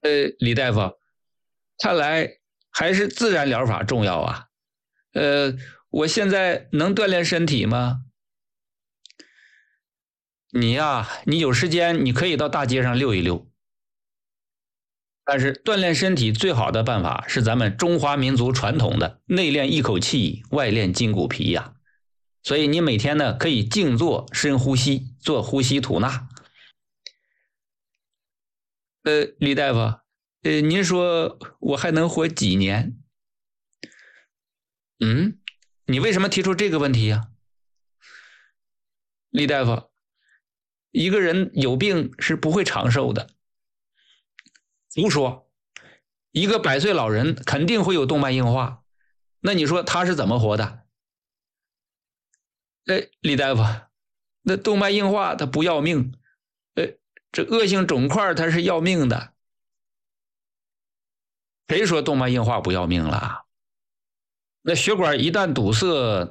李大夫，看来还是自然疗法重要啊。我现在能锻炼身体吗？你呀，你有时间你可以到大街上溜一溜，但是锻炼身体最好的办法是咱们中华民族传统的内练一口气，外练筋骨皮呀。所以你每天呢可以静坐深呼吸，做呼吸吐纳。李大夫，您说我还能活几年？嗯，你为什么提出这个问题呀？李大夫，一个人有病是不会长寿的。俗说，一个100岁老人肯定会有动脉硬化，那你说他是怎么活的？李大夫，那动脉硬化它不要命，这恶性肿块它是要命的。谁说动脉硬化不要命了？那血管一旦堵塞，